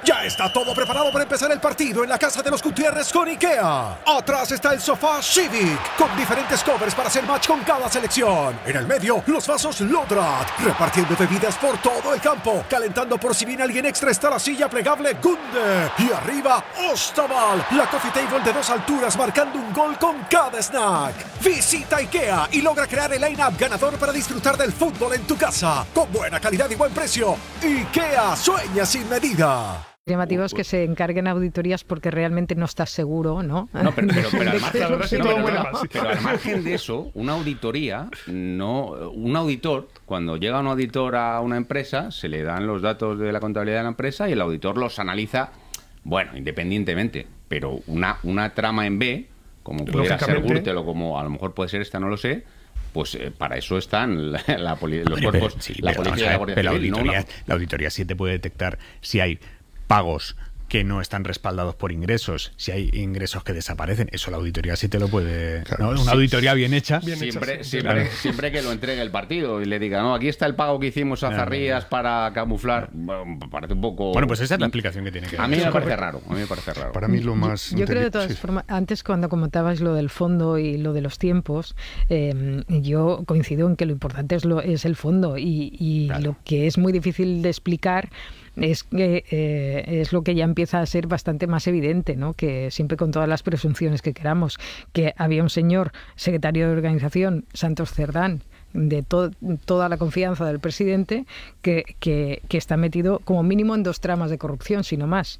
Ya está todo preparado para empezar el partido en la casa de los Gutiérrez con IKEA. Atrás está el sofá Civic, con diferentes covers para hacer match con cada selección. En el medio, los vasos Lodrat, repartiendo bebidas por todo el campo. Calentando por si viene alguien extra está la silla plegable Gunde. Y arriba, Ostaval, la coffee table de 2 alturas marcando un gol con cada snack. Visita IKEA y logra crear el line-up ganador para disfrutar del fútbol en tu casa. Con buena calidad y buen precio. IKEA, sueña sin medida. Llamativo es que se encarguen auditorías porque realmente no estás seguro, ¿no? No, pero al margen de eso, una auditoría, un auditor, cuando llega un auditor a una empresa, se le dan los datos de la contabilidad de la empresa y el auditor los analiza, bueno, independientemente, pero una trama en B, como pudiera ser Gürtel o como a lo mejor puede ser esta, no lo sé, pues para eso están los cuerpos, la policía y la Guardia Civil. La auditoría sí te puede detectar si hay pagos que no están respaldados por ingresos, si hay ingresos que desaparecen, eso la auditoría sí te lo puede... Claro, ¿no? Una auditoría bien hecha. Siempre que lo entregue el partido y le diga, no, aquí está el pago que hicimos a Zarrías para camuflar, bueno, parece un poco... Bueno, pues esa es la explicación que tiene que dar. A mí me parece raro. Para mí lo más... Yo creo de todas formas, antes cuando comentabas lo del fondo y lo de los tiempos, yo coincido en que lo importante es el fondo y claro, lo que es muy difícil de explicar es que es lo que ya empieza a ser bastante más evidente, ¿no? Que siempre con todas las presunciones que queramos, que había un señor secretario de organización, Santos Cerdán, de toda la confianza del presidente, que está metido como mínimo en 2 tramas de corrupción, si no más.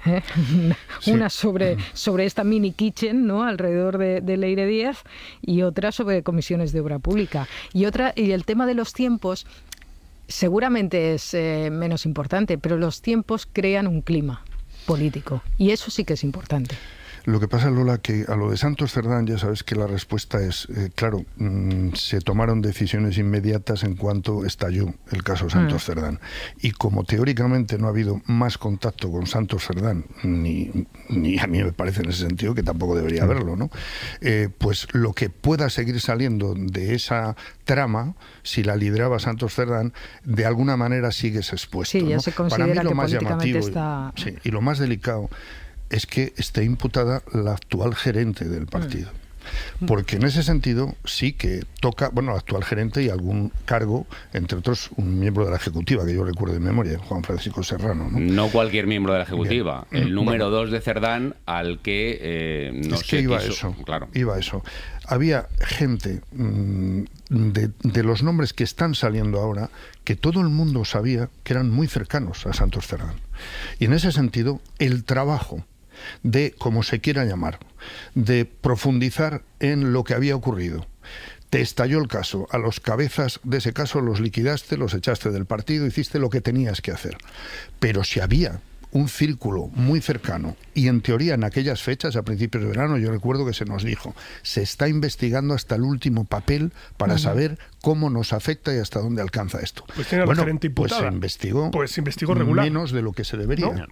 Una sobre esta mini kitchen, ¿no?, alrededor de Leire Díaz, y otra sobre comisiones de obra pública. Y el tema de los tiempos seguramente es menos importante, pero los tiempos crean un clima político y eso sí que es importante. Lo que pasa, Lola, que a lo de Santos Cerdán ya sabes que la respuesta es, claro, se tomaron decisiones inmediatas en cuanto estalló el caso Santos Cerdán. Y como teóricamente no ha habido más contacto con Santos Cerdán, ni a mí me parece en ese sentido que tampoco debería haberlo, ¿no? Pues lo que pueda seguir saliendo de esa trama, si la lideraba Santos Cerdán, de alguna manera sigues expuesto. Sí, ya, ¿no? Se considera para mí lo más llamativo está... y lo más delicado es que esté imputada la actual gerente del partido. Porque en ese sentido sí que toca, bueno, la actual gerente y algún cargo, entre otros un miembro de la Ejecutiva, que yo recuerdo de memoria, Juan Francisco Serrano, ¿no? No cualquier miembro de la Ejecutiva, bien. El número 2 de Cerdán, al que no es que iba quiso, eso, claro. Iba eso. Había gente de los nombres que están saliendo ahora que todo el mundo sabía que eran muy cercanos a Santos Cerdán. Y en ese sentido, el trabajo de, como se quiera llamar, de profundizar en lo que había ocurrido. Te estalló el caso, a los cabezas de ese caso los liquidaste, los echaste del partido, hiciste lo que tenías que hacer. Pero si había un círculo muy cercano, y en teoría en aquellas fechas, a principios de verano, yo recuerdo que se nos dijo, se está investigando hasta el último papel para saber cómo nos afecta y hasta dónde alcanza esto. Pues tiene la gerente imputada. Pues se investigó regular. Menos de lo que se debería. ¿No?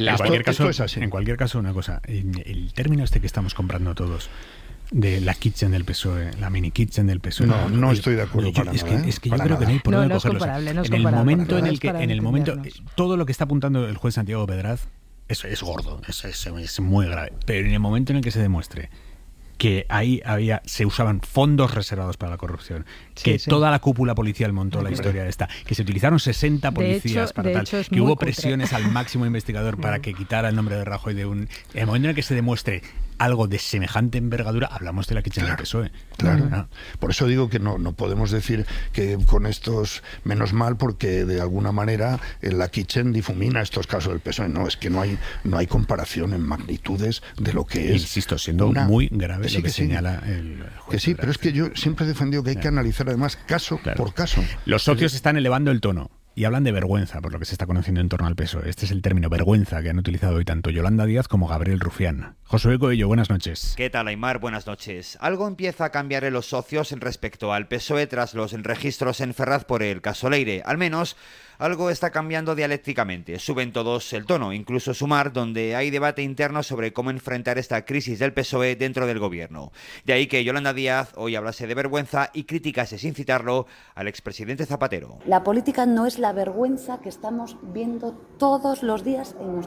En cualquier caso, una cosa, el término este que estamos comprando todos, de la kitchen del PSOE, la mini kitchen del PSOE. No estoy de acuerdo para nada. Es que yo creo que no hay por dónde cogerlo. En el momento en el momento, todo lo que está apuntando el juez Santiago Pedraz, eso es gordo, es muy grave. Pero en el momento en el que se demuestre que ahí se usaban fondos reservados para la corrupción, que toda la cúpula policial montó la historia esta, que se utilizaron 60 policías para tal, que hubo presiones al máximo investigador para que quitara el nombre de Rajoy en el momento en el que se demuestre algo de semejante envergadura, hablamos de la kitchen del PSOE. Claro. Por eso digo que no podemos decir que con estos, menos mal, porque de alguna manera la kitchen difumina estos casos del PSOE. No, es que no hay comparación en magnitudes de lo que es. Insisto, siendo muy grave lo que señala el juez. Que sí, pero es que yo siempre he defendido que hay que analizar además caso por caso. Los socios están elevando el tono. Y hablan de vergüenza por lo que se está conociendo en torno al PSOE. Este es el término vergüenza que han utilizado hoy tanto Yolanda Díaz como Gabriel Rufián. Josué Coello, buenas noches. ¿Qué tal, Aimar? Buenas noches. Algo empieza a cambiar en los socios en respecto al PSOE tras los registros en Ferraz por el caso Leire. Al menos algo está cambiando dialécticamente. Suben todos el tono, incluso Sumar, donde hay debate interno sobre cómo enfrentar esta crisis del PSOE dentro del gobierno. De ahí que Yolanda Díaz hoy hablase de vergüenza y criticase sin citarlo al expresidente Zapatero. La política no es la vergüenza que estamos viendo todos los días en nuestro